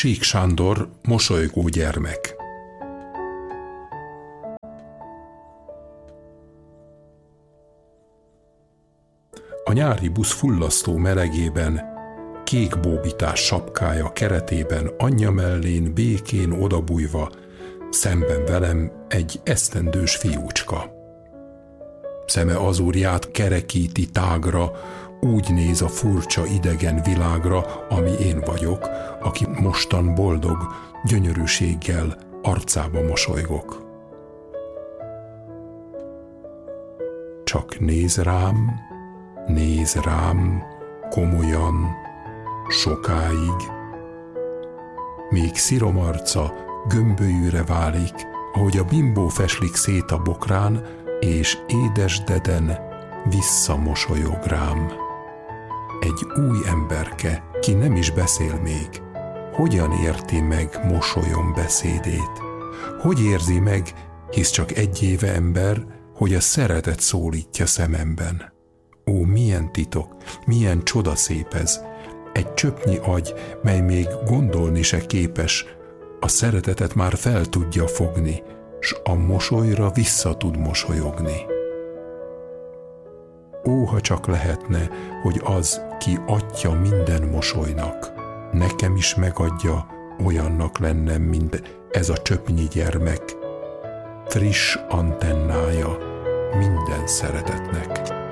Sík Sándor, mosolygó gyermek. A nyári busz fullasztó melegében, kék bóbitás sapkája keretében anyja mellén békén odabújva, szemben velem egy esztendős fiúcska. Szeme azúrját kerekíti tágra, úgy néz a furcsa idegen világra, ami én vagyok, aki mostan boldog, gyönyörűséggel arcába mosolygok. Csak néz rám, komolyan, sokáig, még sziromarca gömbölyűre válik, ahogy a bimbó feslik szét a bokrán, és édes deden visszamosolyog rám. Egy új emberke, ki nem is beszél még, hogyan érti meg mosolyom beszédét? Hogy érzi meg, hisz csak egy éve ember, hogy a szeretet szólítja szememben? Ó, milyen titok, milyen csodaszép ez! Egy csöpnyi agy, mely még gondolni se képes, a szeretetet már fel tudja fogni, s a mosolyra vissza tud mosolyogni. Ó, ha csak lehetne, hogy az, ki atya minden mosolynak, nekem is megadja, olyannak lennem, mint ez a csöpnyi gyermek, friss antennája minden szeretetnek.